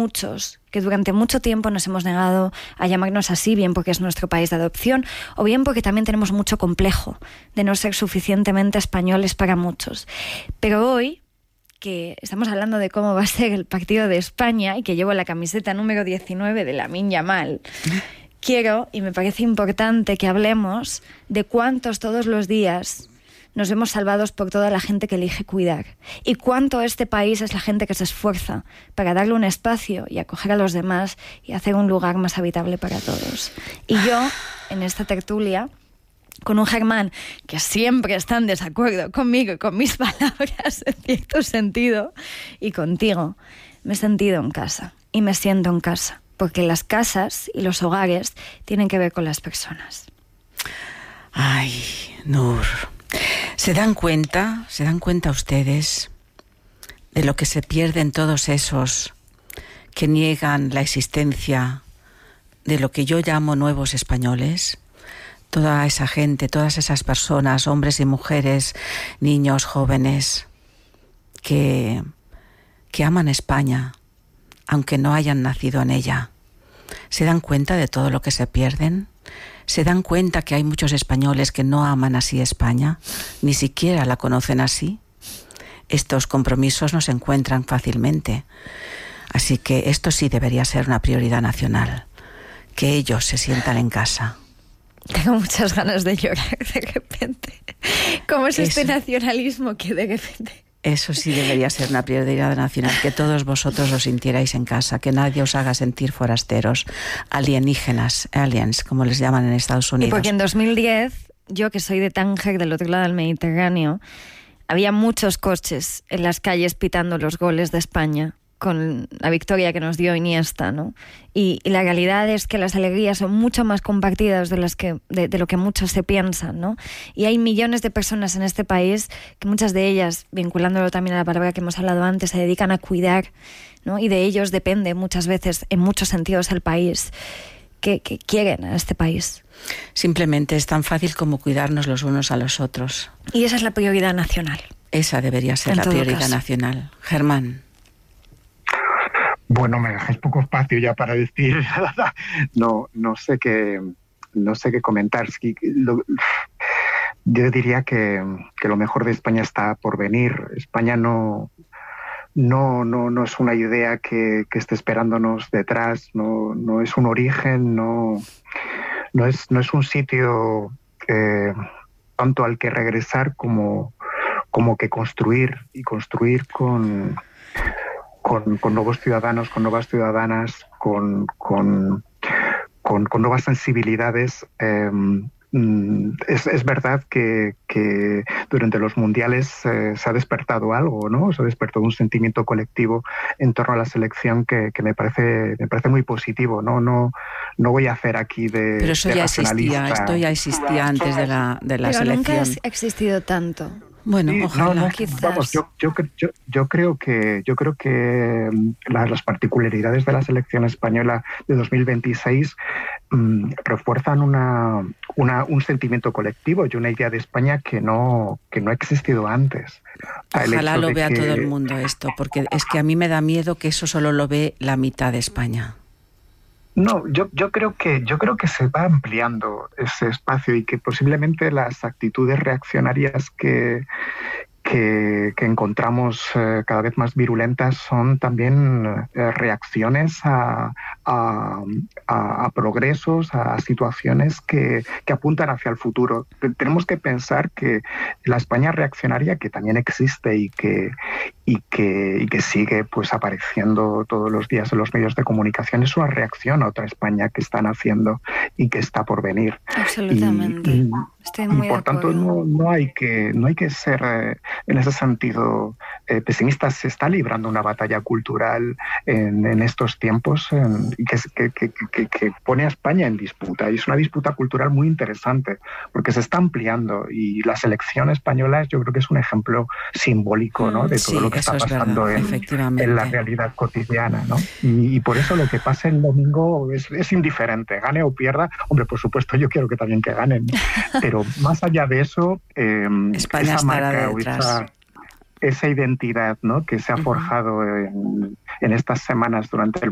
muchos que durante mucho tiempo nos hemos negado a llamarnos así, bien porque es nuestro país de adopción o bien porque también tenemos mucho complejo de no ser suficientemente españoles para muchos. Pero hoy, que estamos hablando de cómo va a ser el partido de España y que llevo la camiseta número 19 de Lamine Yamal, quiero, y me parece importante que hablemos de cuántos todos los días nos vemos salvados por toda la gente que elige cuidar y cuánto este país es la gente que se esfuerza para darle un espacio y acoger a los demás y hacer un lugar más habitable para todos. Y yo, en esta tertulia, con un Germán que siempre está en desacuerdo conmigo y con mis palabras en cierto sentido, y contigo, me he sentido en casa y me siento en casa, porque las casas y los hogares tienen que ver con las personas. Ay, Nur, ¿se dan cuenta ustedes de lo que se pierden todos esos que niegan la existencia de lo que yo llamo nuevos españoles? Toda esa gente, todas esas personas, hombres y mujeres, niños, jóvenes, que aman España, aunque no hayan nacido en ella. ¿Se dan cuenta de todo lo que se pierden? ¿Se dan cuenta que hay muchos españoles que no aman así España? Ni siquiera la conocen así. Estos compromisos no se encuentran fácilmente. Así que esto sí debería ser una prioridad nacional. Que ellos se sientan en casa. Tengo muchas ganas de llorar de repente. ¿Cómo es este nacionalismo que de repente...? Eso sí debería ser una prioridad nacional, que todos vosotros os sintierais en casa, que nadie os haga sentir forasteros, alienígenas, aliens, como les llaman en Estados Unidos. Y porque en 2010, yo que soy de Tánger, del otro lado del Mediterráneo, había muchos coches en las calles pitando los goles de España, con la victoria que nos dio Iniesta, ¿no? Y la realidad es que las alegrías son mucho más compartidas de lo que muchos se piensan, ¿no? Y hay millones de personas en este país que muchas de ellas, vinculándolo también a la palabra que hemos hablado antes, se dedican a cuidar, ¿no? Y de ellos depende muchas veces, en muchos sentidos, el país, que quieren a este país. Simplemente es tan fácil como cuidarnos los unos a los otros. Y esa es la prioridad nacional. Esa debería ser la prioridad nacional. Germán. Bueno, me dejáis poco espacio ya para decir nada. No sé qué comentar. Yo diría que lo mejor de España está por venir. España no es una idea que esté esperándonos detrás. No es un origen. No es un sitio tanto al que regresar como que construir, y construir con nuevos ciudadanos, con nuevas ciudadanas, con nuevas sensibilidades. Es verdad que durante los mundiales se ha despertado algo, ¿no? Se ha despertado un sentimiento colectivo en torno a la selección que me parece muy positivo. No voy a hacer aquí de Pero eso ya existía, esto ya existía antes de la Pero selección. Nunca ha existido tanto. Bueno, sí, ojalá. Quizás. Vamos, yo creo que las particularidades de la selección española de 2026 refuerzan un sentimiento colectivo y una idea de España que no ha existido antes. Ojalá lo vea todo el mundo esto, porque es que a mí me da miedo que eso solo lo ve la mitad de España. No, yo creo que se va ampliando ese espacio y que posiblemente las actitudes reaccionarias que encontramos cada vez más virulentas son también reacciones a progresos, a situaciones que apuntan hacia el futuro. Tenemos que pensar que la España reaccionaria, que también existe y que sigue pues apareciendo todos los días en los medios de comunicación, es una reacción a otra España que están haciendo y que está por venir. Absolutamente. Estoy muy por tanto, no hay que ser en ese sentido pesimistas. Se está librando una batalla cultural en estos tiempos que pone a España en disputa, y es una disputa cultural muy interesante porque se está ampliando, y la selección española yo creo que es un ejemplo simbólico, ¿no?, de todo lo que está pasando en la realidad cotidiana, ¿no? Y por eso lo que pase el domingo es indiferente, gane o pierda. Hombre, por supuesto yo quiero que también que ganen, ¿no? Pero más allá de eso, España esa marca o detrás. esa identidad, ¿no?, que se ha forjado en estas semanas durante el